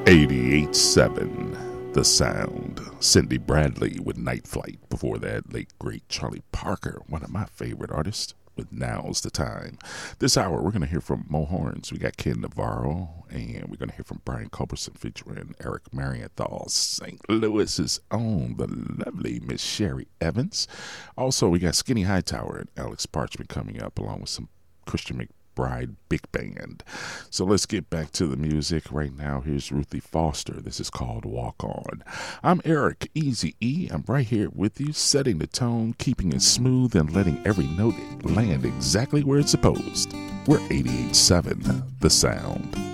88.7 The Sound. Cindy Bradley with Night Flight. Before that, late great Charlie Parker, one of my favorite artists, with Now's the Time. This hour, we're going to hear from Mo Horns. We got Ken Navarro, and we're going to hear from Brian Culberson featuring Eric Marienthal, St. Louis's own, the lovely Miss Sherry Evans. Also, we got Skinny Hightower and Alex Parchment coming up, along with some Christian McBride Big Band. So let's get back to the music. Right now, here's Ruthie Foster. This is called Walk On. I'm Eric Easy E. I'm right here with you, setting the tone, keeping it smooth, and letting every note land exactly where it's supposed. We're 88.7 The Sound.